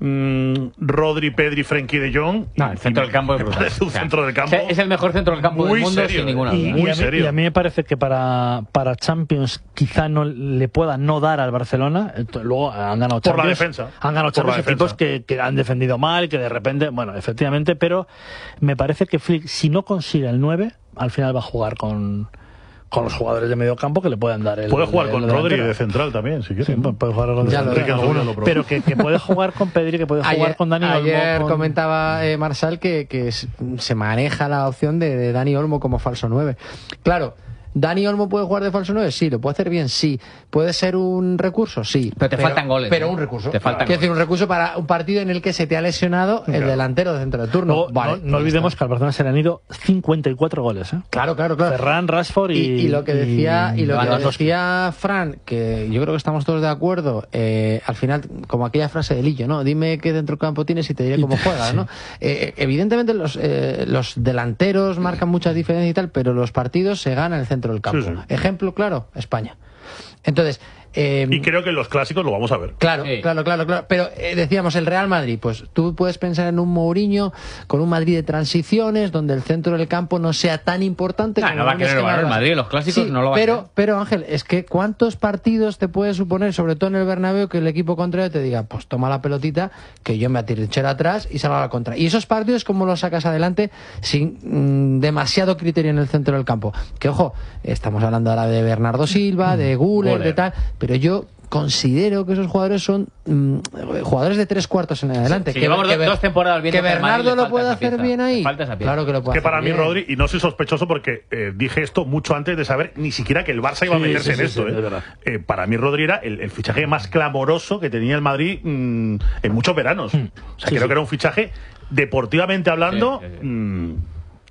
Speaker 4: Mm, Rodri, Pedri, Frenkie de Jong.
Speaker 3: No, el centro del campo es brutal.
Speaker 4: Un
Speaker 3: o sea,
Speaker 4: centro del campo.
Speaker 3: Es el mejor centro del campo
Speaker 4: muy
Speaker 3: del mundo
Speaker 4: serio,
Speaker 3: sin ninguna
Speaker 4: y,
Speaker 3: duda.
Speaker 4: Muy
Speaker 1: y, a mí,
Speaker 4: serio.
Speaker 1: y a mí me parece que para, para Champions quizá no le pueda no dar al Barcelona. Luego han ganado Champions.
Speaker 4: Por la defensa.
Speaker 1: Han ganado Champions equipos que, que han defendido mal, que de repente, bueno, efectivamente, pero me parece que Flick, si no consigue el nueve, al final va a jugar con... con los jugadores de medio campo que le puedan dar el...
Speaker 4: Puede jugar
Speaker 1: el,
Speaker 4: con
Speaker 1: el
Speaker 4: Rodri de central también, si quiere.
Speaker 1: Sí, puede jugar con
Speaker 2: ya
Speaker 1: Enrique alguno, pero que, que puede jugar con Pedri, que puede jugar
Speaker 2: ayer,
Speaker 1: con Dani Olmo.
Speaker 2: Ayer
Speaker 1: con...
Speaker 2: comentaba eh, Marsal que, que se maneja la opción de, de Dani Olmo como falso nueve. Claro, ¿Dani Olmo puede jugar de falso nueve? Sí. ¿Lo puede hacer bien? Sí. ¿Puede ser un recurso? Sí.
Speaker 3: Pero te
Speaker 2: pero,
Speaker 3: faltan goles.
Speaker 2: Pero
Speaker 3: ¿eh?
Speaker 2: un recurso.
Speaker 3: Te faltan
Speaker 2: Quiero decir, un recurso para un partido en el que se te ha lesionado el
Speaker 4: claro.
Speaker 2: delantero de centro de turno.
Speaker 1: No,
Speaker 2: vale,
Speaker 1: no, no olvidemos que al Barcelona se le han ido cincuenta y cuatro goles. ¿eh?
Speaker 2: Claro, claro, claro.
Speaker 1: Ferran, Rashford y...
Speaker 2: Y, y lo que decía, y, y lo que
Speaker 1: Lewandowski.
Speaker 2: decía Fran, que yo creo que estamos todos de acuerdo, eh, al final, como aquella frase de Lillo, ¿no? Dime qué dentro campo tienes y te diré cómo juegas,
Speaker 1: sí.
Speaker 2: ¿no? Eh, evidentemente los, eh, los delanteros marcan muchas diferencias y tal, pero los partidos se ganan en el centro del campo.
Speaker 4: Sí, sí.
Speaker 2: Ejemplo claro, España. Entonces, eh,
Speaker 4: y creo que en los clásicos lo vamos a ver.
Speaker 2: Claro,
Speaker 3: sí.
Speaker 2: claro, claro, claro. Pero eh, decíamos el Real Madrid, pues tú puedes pensar en un Mourinho con un Madrid de transiciones donde el centro del campo no sea tan importante.
Speaker 3: Nah,
Speaker 2: como
Speaker 3: no va a querer el Real Madrid, los clásicos
Speaker 2: sí,
Speaker 3: no lo va
Speaker 2: pero,
Speaker 3: a querer.
Speaker 2: Pero Ángel, es que ¿cuántos partidos te puede suponer, sobre todo en el Bernabéu, que el equipo contrario te diga, pues toma la pelotita, que yo me atrinchero atrás y salgo a la contra? Y esos partidos, ¿cómo los sacas adelante sin mmm, demasiado criterio en el centro del campo? Que ojo, estamos hablando ahora de Bernardo Silva, de Güler, de tal, pero yo considero que esos jugadores son mmm, jugadores de tres cuartos en adelante.
Speaker 3: Sí, sí,
Speaker 2: que,
Speaker 3: llevamos
Speaker 2: que,
Speaker 3: dos temporadas viendo
Speaker 2: que Bernardo lo puede hacer bien ahí. Claro que lo puede
Speaker 4: que
Speaker 2: hacer
Speaker 4: para mí
Speaker 2: bien.
Speaker 4: Rodri, y no soy sospechoso porque eh, dije esto mucho antes de saber ni siquiera que el Barça iba a
Speaker 1: Sí,
Speaker 4: meterse
Speaker 1: sí,
Speaker 4: en
Speaker 1: sí,
Speaker 4: esto.
Speaker 1: sí,
Speaker 4: eh.
Speaker 1: es verdad.
Speaker 4: Eh, para mí Rodri era el, el fichaje más clamoroso que tenía el Madrid mmm, en muchos veranos.
Speaker 1: Mm.
Speaker 4: O sea,
Speaker 1: Sí,
Speaker 4: creo
Speaker 1: sí.
Speaker 4: que era un fichaje deportivamente hablando.
Speaker 3: Sí, sí, sí.
Speaker 4: Mmm,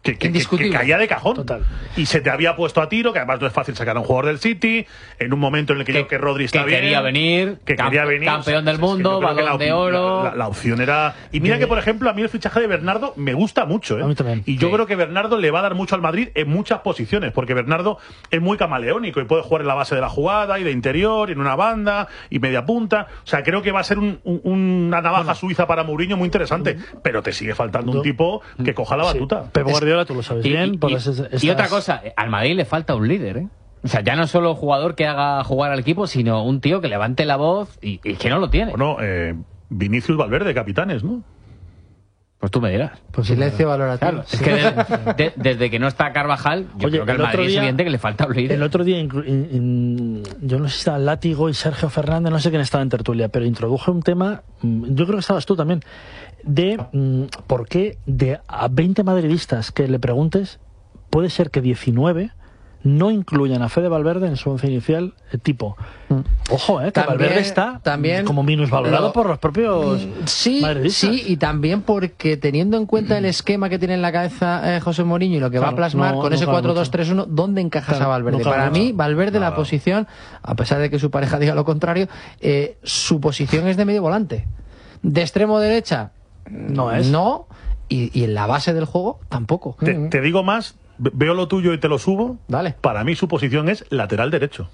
Speaker 4: Que, que,
Speaker 2: Indiscutible.
Speaker 4: que caía de cajón.
Speaker 1: Total.
Speaker 4: Y se te había puesto a tiro, que además no es fácil sacar a un jugador del City, en un momento en el que,
Speaker 3: Que-
Speaker 4: yo que Rodri está
Speaker 3: que
Speaker 4: bien.
Speaker 3: quería venir,
Speaker 4: que
Speaker 3: campe-
Speaker 4: quería venir.
Speaker 3: campeón del
Speaker 4: Es que yo
Speaker 3: mundo,
Speaker 4: creo que
Speaker 3: balón
Speaker 4: la
Speaker 3: de
Speaker 4: opi-
Speaker 3: oro.
Speaker 4: La, la- la opción era. Y mira
Speaker 1: De-
Speaker 4: que, por ejemplo, a mí el fichaje de Bernardo me gusta mucho, ¿eh?
Speaker 1: A mí también.
Speaker 4: Y yo
Speaker 3: Sí.
Speaker 4: creo que Bernardo le va a dar mucho al Madrid en muchas posiciones, porque Bernardo es muy camaleónico y puede jugar en la base de la jugada y de interior, y en una banda y media punta. O sea, creo que va a ser un- un- una navaja suiza para Mourinho muy interesante, pero te sigue faltando un tipo que coja la
Speaker 1: Sí.
Speaker 4: batuta.
Speaker 1: Pep Guardiola, tú lo sabes
Speaker 3: Y,
Speaker 1: bien.
Speaker 3: y-
Speaker 1: por
Speaker 3: y-
Speaker 1: esas-
Speaker 3: y otra
Speaker 1: esas-
Speaker 3: cosa, al Madrid le falta un líder, ¿eh? O sea, ya no solo jugador que haga jugar al equipo, sino un tío que levante la voz y, y que no lo tiene.
Speaker 4: Bueno, eh, Vinicius Valverde, capitanes, ¿no?
Speaker 3: Pues tú me dirás.
Speaker 1: Pues
Speaker 2: Silencio valorativo.
Speaker 3: Claro, es que de- de- desde que no está Carvajal, yo
Speaker 1: Oye,
Speaker 3: creo que al
Speaker 1: el otro
Speaker 3: Madrid es
Speaker 1: día-
Speaker 3: evidente que le falta un líder.
Speaker 1: El otro día, inclu- in- in- yo no sé si estaba Látigo y Sergio Fernández, no sé quién estaba en tertulia, pero introduje un tema, mm, yo creo que estabas tú también, de mm, por qué de a veinte madridistas que le preguntes, puede ser que diecinueve no incluyan a Fede Valverde en su once inicial, eh, tipo. Ojo, eh, que
Speaker 2: También-
Speaker 1: Valverde está
Speaker 2: también
Speaker 1: como minusvalorado
Speaker 2: lo-
Speaker 1: por los propios
Speaker 2: Sí,
Speaker 1: madridistas.
Speaker 2: sí, y también porque teniendo en cuenta el esquema que tiene en la cabeza eh, José Mourinho y lo que va a
Speaker 1: Claro,
Speaker 2: plasmar
Speaker 1: no-
Speaker 2: con
Speaker 1: no
Speaker 2: ese
Speaker 1: cabe
Speaker 2: cuatro dos tres uno, ¿dónde encajas
Speaker 1: Claro,
Speaker 2: a Valverde?
Speaker 1: no cabe
Speaker 2: Para
Speaker 1: mucho.
Speaker 2: mí, Valverde, la
Speaker 4: Nada.
Speaker 2: posición, a pesar de que su pareja diga lo contrario, eh, su posición es de medio volante. De extremo derecha,
Speaker 1: No es.
Speaker 2: No, y, y en la base del juego, tampoco.
Speaker 4: Te, te digo más, ve- veo lo tuyo y te lo subo.
Speaker 2: Dale.
Speaker 4: Para mí su posición es lateral derecho.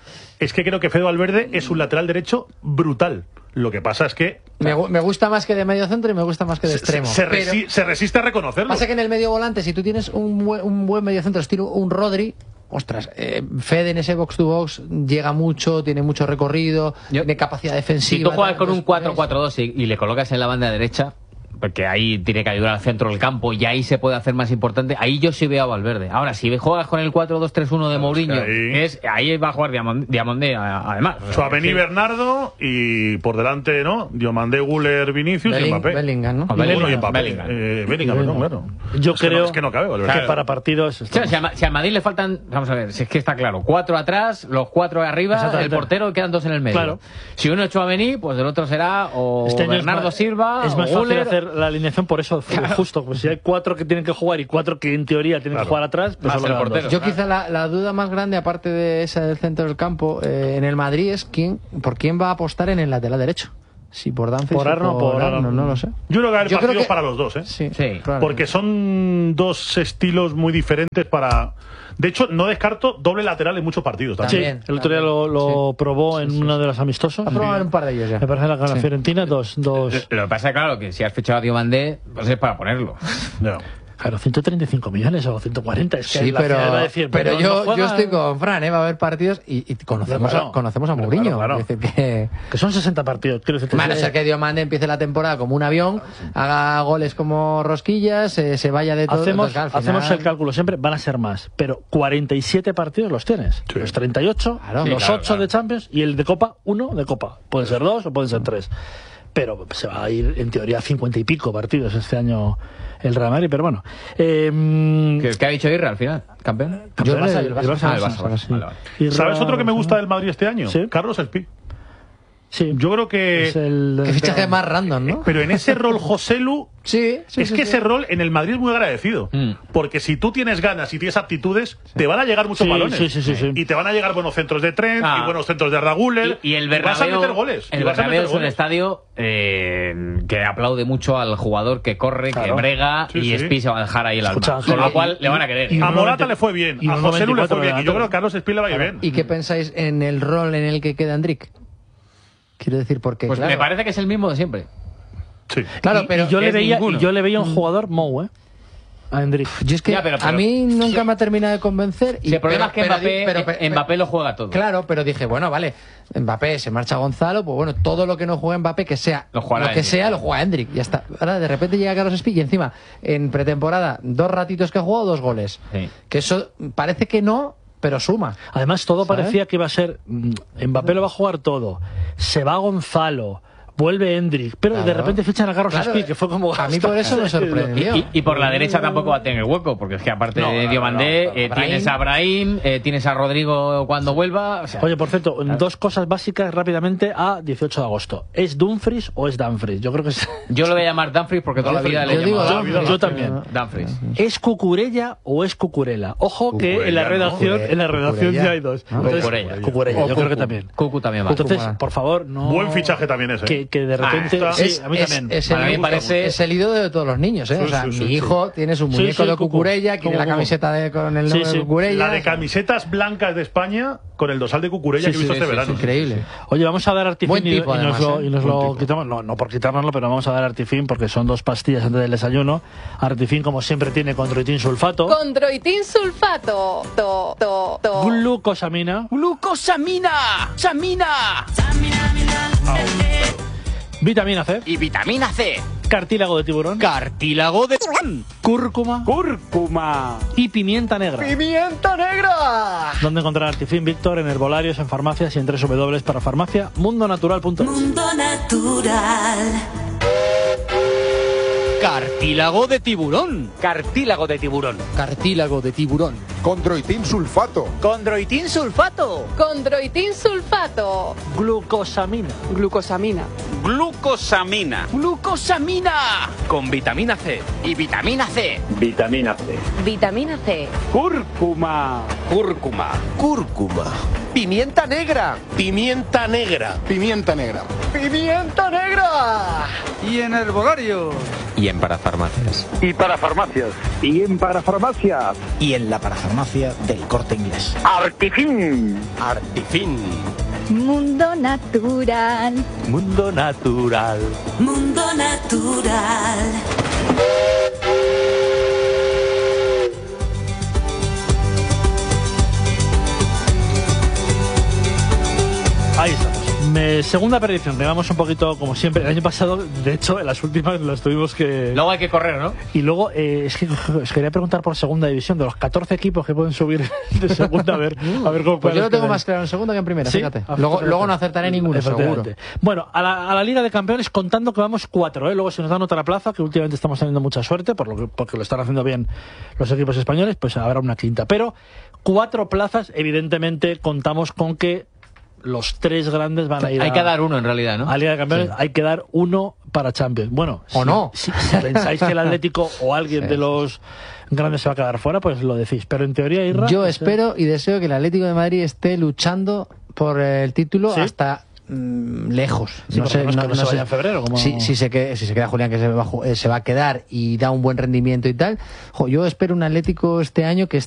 Speaker 4: Es que creo que Fede Valverde es un lateral derecho brutal. Lo que pasa es que
Speaker 2: Me, gu- me gusta más que de medio centro y me gusta más que de
Speaker 4: se,
Speaker 2: extremo.
Speaker 4: se
Speaker 2: Pero-
Speaker 4: resi- se resiste a reconocerlo.
Speaker 2: Pasa que en el medio volante, si tú tienes un buen, un buen medio centro, estilo un Rodri, ostras, eh, Fede en ese box to box llega mucho, tiene mucho recorrido,
Speaker 3: Yo-
Speaker 2: tiene capacidad defensiva.
Speaker 3: Si tú juegas
Speaker 2: tal,
Speaker 3: con un
Speaker 2: pues,
Speaker 3: cuatro cuatro dos y, y le colocas en la banda derecha, porque ahí tiene que ayudar al centro del campo y ahí se puede hacer más importante, ahí yo sí veo a Valverde. Ahora, si juegas con el cuatro dos tres uno de Mourinho,
Speaker 4: ahí-
Speaker 3: es, ahí va a jugar Diamond- Diamandé a- además. O sea,
Speaker 4: Chouameni,
Speaker 3: sí.
Speaker 4: Bernardo y por delante, ¿no? Diomandé, Guller, Vinicius y
Speaker 2: Belling-
Speaker 4: Mbappé.
Speaker 2: Bellingham, ¿no?
Speaker 3: O
Speaker 4: Y bueno, y
Speaker 3: Bellingham,
Speaker 4: Mbappé.
Speaker 3: Bellingham.
Speaker 4: Eh, Bellingham, perdón, claro.
Speaker 1: Yo
Speaker 4: Es que no-
Speaker 1: creo
Speaker 4: es que no cabe, Valverde.
Speaker 1: que
Speaker 3: Claro.
Speaker 1: para partidos
Speaker 3: O sea, si, a, si al Madrid le faltan, vamos a ver, si es que está claro, cuatro atrás, los cuatro arriba, el
Speaker 1: Exactamente.
Speaker 3: portero y quedan dos en el medio.
Speaker 1: Claro.
Speaker 3: Si uno es Chouameni, pues el otro será o
Speaker 1: Este año es
Speaker 3: Bernardo
Speaker 1: más-
Speaker 3: Silva
Speaker 1: es
Speaker 3: o
Speaker 1: más fácil
Speaker 3: Guller.
Speaker 1: hacer la alineación por eso, justo. Pues si hay cuatro que tienen que jugar y cuatro que en teoría tienen
Speaker 4: Claro.
Speaker 1: que jugar atrás, pues
Speaker 3: Más
Speaker 1: solo
Speaker 3: el
Speaker 1: quedan
Speaker 3: portero.
Speaker 1: dos.
Speaker 2: Yo quizá la, la duda más grande, aparte de esa del centro del campo, eh, en el Madrid es quién, por quién va a apostar en el lateral derecho. Si por Danfries
Speaker 1: Por
Speaker 2: o
Speaker 1: Arno,
Speaker 2: por
Speaker 1: por-
Speaker 2: Arno, no lo sé.
Speaker 4: Yo creo que hay
Speaker 2: Yo creo
Speaker 4: partidos
Speaker 2: que-
Speaker 4: para los dos, ¿eh?
Speaker 2: Sí,
Speaker 3: Sí.
Speaker 2: probablemente.
Speaker 4: Porque son dos estilos muy diferentes para... De hecho, no descarto doble lateral en muchos partidos
Speaker 1: Sí,
Speaker 4: también.
Speaker 2: También,
Speaker 1: el otro día lo, lo
Speaker 2: sí.
Speaker 1: probó
Speaker 2: Sí,
Speaker 1: en
Speaker 2: sí,
Speaker 1: uno de los amistosos.
Speaker 2: Ha probado en un par de ellos ya.
Speaker 1: Me parece la gana
Speaker 2: Sí.
Speaker 1: Fiorentina, dos, dos,
Speaker 3: Lo que pasa, claro, que si has fichado a Diomandé, pues es para ponerlo.
Speaker 4: No.
Speaker 1: claro, ciento treinta y cinco millones o ciento cuarenta. Es que
Speaker 2: Sí,
Speaker 1: la
Speaker 2: pero,
Speaker 1: final va a decir,
Speaker 2: pero
Speaker 1: no
Speaker 2: yo,
Speaker 1: juega-
Speaker 2: yo estoy con Fran, ¿eh? Va a haber partidos y, y conocemos,
Speaker 1: Claro,
Speaker 2: a, conocemos a
Speaker 4: claro,
Speaker 2: Mourinho.
Speaker 4: claro.
Speaker 2: Es decir, que...
Speaker 1: Que son sesenta partidos. Quiero decir,
Speaker 2: A no ser que Diomande empiece la temporada como un avión, haga goles como rosquillas, eh, se vaya de todo.
Speaker 1: Hacemos,
Speaker 2: entonces, al final-
Speaker 1: hacemos el cálculo siempre, van a ser más, pero cuarenta y siete partidos los tienes.
Speaker 4: Sí.
Speaker 1: Los treinta y ocho,
Speaker 2: Claro.
Speaker 1: los
Speaker 2: Sí, claro,
Speaker 1: ocho
Speaker 3: claro.
Speaker 1: de Champions y el de Copa, uno de Copa. Pueden ser dos o pueden ser tres. Pero se va a ir, en teoría, a cincuenta y pico partidos este año el Real Madrid, pero bueno. Eh,
Speaker 3: ¿Qué, qué ha dicho Irra al final? ¿Campeón?
Speaker 1: Yo
Speaker 2: el Barça, el Barça.
Speaker 3: Ah, el
Speaker 1: Barça,
Speaker 3: Barça, Barça.
Speaker 1: sí.
Speaker 3: Vale, vale.
Speaker 1: Y
Speaker 4: ¿Sabes
Speaker 1: Real-
Speaker 4: otro que me gusta del Madrid este año?
Speaker 1: Sí.
Speaker 4: Carlos Espí.
Speaker 1: Sí,
Speaker 4: Yo creo que...
Speaker 1: es el...
Speaker 2: Qué fichaje más random, ¿no?
Speaker 4: Pero en ese rol Joselu...
Speaker 2: Sí, sí,
Speaker 4: es
Speaker 2: sí,
Speaker 4: que
Speaker 2: sí.
Speaker 4: ese rol en el Madrid es muy agradecido.
Speaker 3: Mm.
Speaker 4: Porque si tú tienes ganas y tienes aptitudes, te van a llegar muchos
Speaker 1: Sí,
Speaker 4: balones.
Speaker 1: sí, sí, sí, sí.
Speaker 4: Y te van a llegar buenos centros de Trent
Speaker 3: Ah.
Speaker 4: y buenos centros de Raguler.
Speaker 3: Y, y el
Speaker 4: vas a
Speaker 3: Bernabéu,
Speaker 4: meter goles. y
Speaker 3: el
Speaker 4: vas a
Speaker 3: Bernabéu
Speaker 4: meter
Speaker 3: es un
Speaker 4: goles.
Speaker 3: estadio eh, que aplaude mucho al jugador que corre, que
Speaker 1: Claro.
Speaker 3: brega,
Speaker 4: Sí,
Speaker 3: y
Speaker 4: sí.
Speaker 3: Espí se va a dejar ahí el alma.
Speaker 1: Escucha,
Speaker 3: Con
Speaker 1: Ángel,
Speaker 3: lo cual
Speaker 1: y-
Speaker 3: le van a querer.
Speaker 1: y-
Speaker 4: A
Speaker 1: un
Speaker 4: Morata
Speaker 1: noventa
Speaker 4: le fue bien,
Speaker 1: y
Speaker 4: a
Speaker 1: un
Speaker 4: José Lu le fue
Speaker 1: noventa y cuatro
Speaker 4: bien. Y yo
Speaker 1: delantero.
Speaker 4: creo que a Carlos Espí le va a ir bien.
Speaker 2: ¿Y qué pensáis en el rol en el que queda Endrick? Quiero decir, porque
Speaker 3: Pues
Speaker 2: claro,
Speaker 3: me parece que es el mismo de siempre.
Speaker 4: Sí.
Speaker 2: claro,
Speaker 1: y-
Speaker 2: pero
Speaker 1: y yo le
Speaker 3: es
Speaker 1: veía
Speaker 3: ninguno.
Speaker 1: y yo le veía un jugador Mou, ¿eh? A Endrick.
Speaker 2: yo es que
Speaker 3: Ya, pero-
Speaker 2: a
Speaker 3: pero-
Speaker 2: mí nunca me ha terminado de convencer. Y,
Speaker 3: Si el problema es que
Speaker 2: pero-
Speaker 3: Mbappé,
Speaker 2: pero- pero-
Speaker 3: eh, Mbappé lo juega todo.
Speaker 2: Claro, pero dije, bueno, vale, Mbappé se marcha Gonzalo, pues bueno, todo lo que no juegue Mbappé, que sea
Speaker 3: Lo jugará
Speaker 2: que
Speaker 3: Endrick.
Speaker 2: sea, lo juega Endrick, ya está. Ahora de repente llega Carlos Espí y encima, en pretemporada, dos ratitos que ha jugado, dos goles.
Speaker 3: Sí.
Speaker 2: Que eso parece que no, pero suma.
Speaker 1: Además, todo
Speaker 2: ¿Sabes?
Speaker 1: parecía que iba a ser. mm, Mbappé lo va a jugar todo. Se va Gonzalo. vuelve Hendrik, pero
Speaker 2: Claro.
Speaker 1: de repente fichan a Carlos
Speaker 2: Claro,
Speaker 1: Speed, que fue como...
Speaker 2: a mí por eso me sorprendió.
Speaker 3: Y, y- y por la derecha tampoco va a tener hueco, porque es que aparte
Speaker 1: No,
Speaker 3: de
Speaker 1: no,
Speaker 3: Diomandé,
Speaker 1: no, no,
Speaker 3: eh,
Speaker 2: Brahim.
Speaker 3: tienes a Brahim, eh, tienes a Rodrigo cuando vuelva. O sea,
Speaker 1: Oye, por cierto, dos cosas básicas rápidamente a dieciocho de agosto. ¿Es Dumfries o es Dumfries? Yo creo que es...
Speaker 3: yo lo voy a llamar Dumfries porque toda la vida le
Speaker 2: Yo
Speaker 3: he
Speaker 2: digo
Speaker 3: llamado
Speaker 2: Dumfries.
Speaker 1: Yo también.
Speaker 3: Dumfries.
Speaker 1: ¿Es Cucurella o es Cucurella? Ojo que en la
Speaker 4: Cucurella, ¿no?
Speaker 1: redacción, en la redacción
Speaker 2: Cucurella.
Speaker 1: ya hay dos. Entonces,
Speaker 3: Cucurella.
Speaker 1: Cucurella,
Speaker 2: O
Speaker 1: yo creo que
Speaker 2: Cucu.
Speaker 1: también.
Speaker 3: Cucu también va.
Speaker 1: Entonces,
Speaker 2: Cucurella.
Speaker 1: por favor, no...
Speaker 4: Buen fichaje también ese.
Speaker 1: Que, que de repente...
Speaker 4: está.
Speaker 1: sí,
Speaker 2: Es,
Speaker 1: a mí
Speaker 2: es-
Speaker 1: también.
Speaker 2: es
Speaker 3: Para
Speaker 2: el,
Speaker 3: mí parece-
Speaker 2: es el ídolo de todos los niños, ¿eh?
Speaker 4: Sí,
Speaker 2: o sea,
Speaker 4: sí, sí,
Speaker 2: mi
Speaker 4: sí.
Speaker 2: hijo tiene su
Speaker 1: Sí,
Speaker 2: muñeco
Speaker 1: sí,
Speaker 2: de
Speaker 1: Cucu.
Speaker 2: Cucurella, quiere
Speaker 1: Como
Speaker 2: la
Speaker 1: Cucu.
Speaker 2: camiseta de, con el
Speaker 1: Sí,
Speaker 2: nombre
Speaker 1: sí.
Speaker 2: de Cucurella.
Speaker 4: La de camisetas blancas de España con el dosal de Cucurella
Speaker 1: Sí,
Speaker 4: que he visto
Speaker 1: sí,
Speaker 4: este
Speaker 1: sí,
Speaker 4: verano.
Speaker 2: Increíble.
Speaker 1: Oye, vamos a dar artifín
Speaker 2: Buen
Speaker 1: y,
Speaker 2: tipo,
Speaker 1: y nos
Speaker 2: además,
Speaker 1: lo,
Speaker 2: ¿eh?
Speaker 1: y nos
Speaker 4: Buen
Speaker 1: lo
Speaker 4: tipo.
Speaker 1: quitamos. No, no por quitárnoslo, pero vamos a dar artifín porque son dos pastillas antes del desayuno. Artifín, como siempre, tiene condroitin sulfato,
Speaker 5: Condroitin sulfato. To, to, to.
Speaker 1: glucosamina,
Speaker 6: ¡Glucosamina! ¡Samina!
Speaker 1: vitamina C,
Speaker 6: Y vitamina C.
Speaker 1: cartílago de tiburón,
Speaker 6: Cartílago de...
Speaker 1: cúrcuma
Speaker 6: ¡Cúrcuma!
Speaker 1: y pimienta negra.
Speaker 6: ¡Pimienta negra!
Speaker 1: ¿Dónde encontrar Artifín, Víctor? En herbolarios, en farmacias y en doble u doble u doble u punto farmacia mundo natural punto es.
Speaker 7: Mundo Natural.
Speaker 6: Cartílago de tiburón. Cartílago de tiburón.
Speaker 2: Cartílago de tiburón.
Speaker 8: Condroitin sulfato.
Speaker 6: Condroitin sulfato.
Speaker 5: Condroitin sulfato.
Speaker 1: Glucosamina.
Speaker 9: Glucosamina.
Speaker 6: Glucosamina. Glucosamina. Con vitamina C. Y vitamina C.
Speaker 10: Vitamina C.
Speaker 5: Vitamina C.
Speaker 6: Cúrcuma. Cúrcuma.
Speaker 8: Cúrcuma.
Speaker 6: Pimienta negra. Pimienta negra.
Speaker 8: Pimienta negra.
Speaker 6: Pimienta negra.
Speaker 9: Y en herbolario.
Speaker 3: Y en parafarmacias.
Speaker 10: Y para farmacias. Y en parafarmacias.
Speaker 6: Y en la parafarmacia del Corte Inglés.
Speaker 10: Artifín.
Speaker 6: Artifín.
Speaker 5: Mundo natural.
Speaker 6: Mundo natural.
Speaker 7: Mundo Natural.
Speaker 1: Ahí estamos. Me- segunda predicción, que vamos un poquito como siempre. El año pasado, de hecho, en las últimas las tuvimos que...
Speaker 3: Luego hay que correr, ¿no?
Speaker 1: Y luego, eh, es que os quería preguntar por segunda división, de los catorce equipos que pueden subir de segunda, a ver, a ver cómo
Speaker 2: Pues
Speaker 1: pueden
Speaker 2: yo lo tengo
Speaker 1: quedar.
Speaker 2: más claro en segunda que en primera,
Speaker 1: ¿Sí?
Speaker 2: fíjate.
Speaker 1: Ah,
Speaker 2: Luego,
Speaker 1: fíjate.
Speaker 2: luego no acertaré ninguno, seguro.
Speaker 1: Efectivamente. Bueno, a la, a la Liga de Campeones contando que vamos cuatro, ¿eh? Luego si nos dan otra plaza, que últimamente estamos teniendo mucha suerte, por lo que, porque lo están haciendo bien los equipos españoles, pues habrá una quinta. Pero cuatro plazas, evidentemente contamos con que los tres grandes van a ir
Speaker 3: Hay
Speaker 1: a,
Speaker 3: que dar uno en realidad, ¿no?
Speaker 1: a Liga de Campeones, hay que dar uno para Champions. Bueno,
Speaker 2: ¿O
Speaker 1: si,
Speaker 2: no?
Speaker 1: Si, si pensáis que el Atlético o alguien
Speaker 2: Sí.
Speaker 1: de los grandes se va a quedar fuera, pues lo decís. Pero en teoría, Irra,
Speaker 2: Yo
Speaker 1: no sé.
Speaker 2: espero y deseo que el Atlético de Madrid esté luchando por el título
Speaker 1: ¿Sí?
Speaker 2: hasta mm, lejos.
Speaker 1: Sí,
Speaker 2: no
Speaker 1: por
Speaker 2: sé,
Speaker 1: lo menos
Speaker 2: no,
Speaker 1: que no
Speaker 2: no
Speaker 1: se
Speaker 2: sé.
Speaker 1: vaya en febrero, como-
Speaker 2: Si, si se que- si se queda Julián, que se va, a ju- eh, se va a quedar y da un buen rendimiento y tal. Jo, yo espero un Atlético este año que